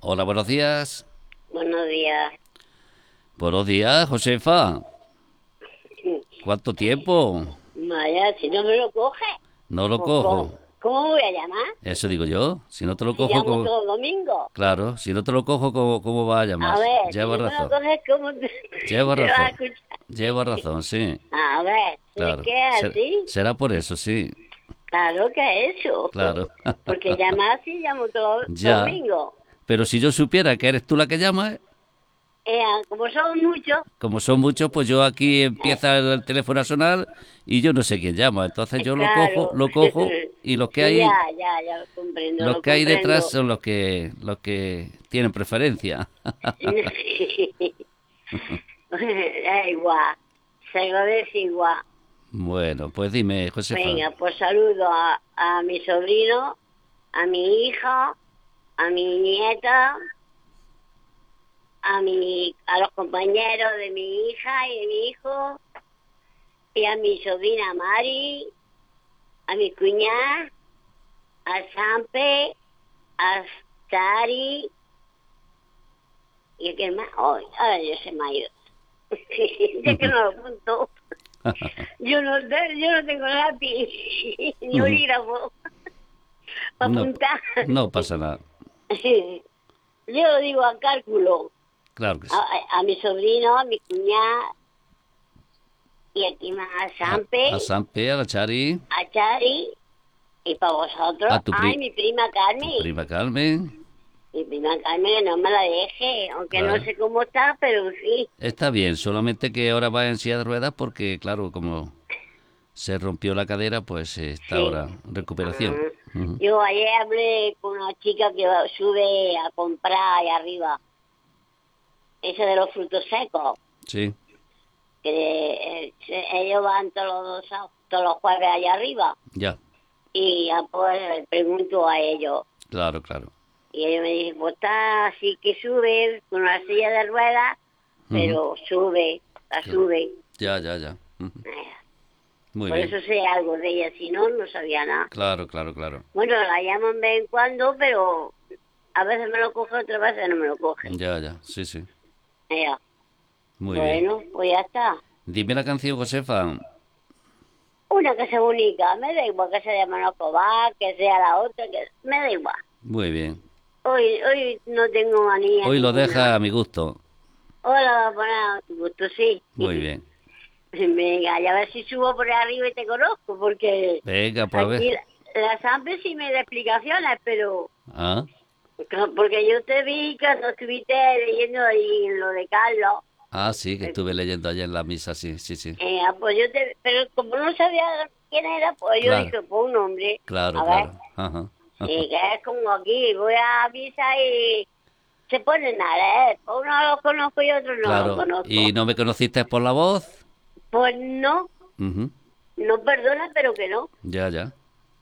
Hola, buenos días. Buenos días. Buenos días, Josefa. ¿Cuánto tiempo? Vaya, si no me lo coge, No lo pues cojo. ¿cómo voy a llamar? Eso digo yo. Si no te lo Si cojo, llamo como... todo el domingo. Claro, si no te lo cojo, ¿cómo vas a llamar? A ver, si Llevas no me lo razón. coges, ¿cómo te, Llevas te vas a razón. escuchar? Llevas razón, sí. A ver, si es Claro. que es así, Será por eso, sí. claro que es eso. Claro. Porque llamar sí llamo todo Ya. domingo. Pero si yo supiera que eres tú la que llamas, Como son muchos, como son muchos, pues yo aquí eh, empieza el teléfono a sonar y yo no sé quién llama. Entonces yo claro. lo cojo y Sí, ya los lo que hay detrás comprendo. son los que tienen preferencia. Da igual, se lo es igual. Bueno, pues dime, Josefa. Venga, pues saludo a mi sobrino, a mi hija, a mi nieta, a los compañeros de mi hija y de mi hijo, y a mi sobrina Mari, a mi cuñada, a Sampe, a Sari, y a que más, ahora yo se me ha ido. Ya que no lo apunto. Yo no tengo lápiz ni bolígrafo para No, apuntar. no pasa nada. Yo lo digo a cálculo. Claro que A, sí. a mi sobrino, a mi cuñada, y aquí más a A Sampe, Sampe, a la Chari, a Chari, y para a vosotros. Ay, mi prima tu Carmen. prima Carmen. Mi prima Carmen, que no me la deje, aunque no Claro. sé cómo está, pero sí. Está bien, solamente que ahora va en silla de ruedas porque, claro, como se rompió la cadera, pues está Sí. ahora en recuperación. Ah. Ujú. Yo ayer hablé con una chica que sube a comprar ahí arriba, ese de los frutos secos, Sí, que ellos van todos los jueves allá arriba, ya, y ya pues le pregunto a ellos, claro, claro. y ellos me dicen, pues está así que sube con una silla de ruedas, Ujú. pero sube, la Claro. sube. Ya, ya, ya. Ujú. Eh, Muy Por bien. eso sé algo de ella, si no, no sabía nada. Claro, claro, claro. Bueno, la llaman de vez en cuando, pero a veces me lo coge, otras veces no me lo coge. Ya, ya, sí, sí. Eh, Muy bien. bueno, pues ya está. Dime la canción, Josefa. Una que sea única, me da igual que sea de Manuel Escobar, que sea la otra, que me da igual. Muy bien. Hoy no tengo manía Hoy lo deja ninguna. a mi gusto. Hola, va a poner a tu gusto, sí. Muy bien. Venga, y a ver si subo por arriba y te conozco, porque Venga, pues a ver. aquí la Sampe sí me da explicaciones, pero Ah, porque yo te vi cuando estuviste leyendo ahí lo de Carlos. sí, que estuve leyendo ayer en la misa, sí, sí, sí. Pues pero como no sabía quién era, pues yo Claro, dije, pues un hombre, claro, a ver, claro. Ajá. sí, que es como aquí, voy a misa y se ponen a leer, pues uno lo conozco y otro no lo Claro. ¿Y conozco. no me conociste por la voz? Pues no, Ujú. no perdona, pero que no. Ya, ya.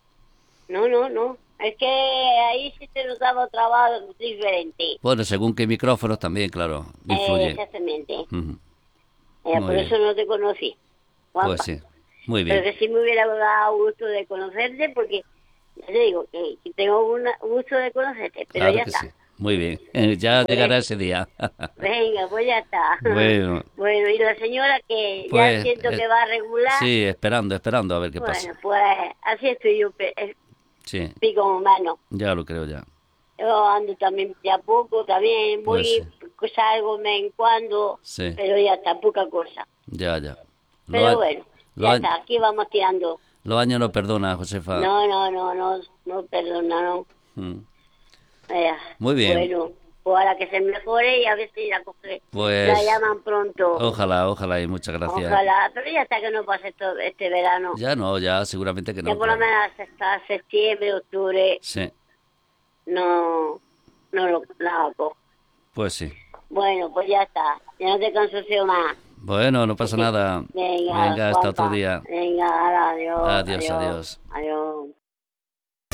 No. Es que ahí sí te notaba trabajo diferente. Bueno, según qué micrófonos también, claro, influye. Exactamente. Ujú. Por Muy bien. eso no te conocí, Pues Juanpa. sí. Muy Pero bien. que sí me hubiera dado gusto de conocerte porque, ya te digo, que tengo gusto de conocerte, pero Claro ya que está. sí. Muy bien. Ya llegará Pues, ese día. venga, pues ya está. Bueno, Bueno, y la señora que ya pues siento que va a regular, sí, esperando a ver qué pasa. bueno, pues así estoy yo, Sí, pico humano. ya lo creo ya. Yo ando también ya poco, también Pues sí, voy, salgo de vez en cuando, sí, pero ya está, poca cosa. ya, ya. Los, Pero a- bueno, los, ya a- está, aquí vamos tirando. los años no perdona, Josefa. No, perdona, no. Mm. Eh, Muy bien, bueno, pues ahora que se mejore y a ver si la pues llaman pronto. ojalá y muchas gracias. Ojalá, pero ya hasta que no pase todo este verano. Ya no, ya seguramente que Ya no, por lo claro. menos hasta septiembre, octubre, Sí, no, no lo hago. pues sí. Bueno, pues ya está. Ya no te canso más. Bueno, no pasa nada. Venga, Venga, hasta otro Juanpa. día. Venga, adiós, Adiós, adiós, adiós. adiós.